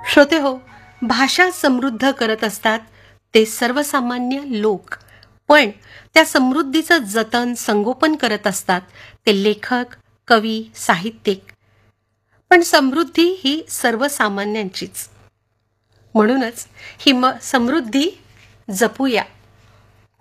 श्रोते हो, भाषा समृद्ध करत असतात ते सर्वसामान्य लोक, पण त्या समृद्धीचं जतन संगोपन करत असतात ते लेखक, कवी, साहित्यिक. पण समृद्धी ही सर्वसामान्यांचीच. म्हणूनच ही समृद्धी जपूया.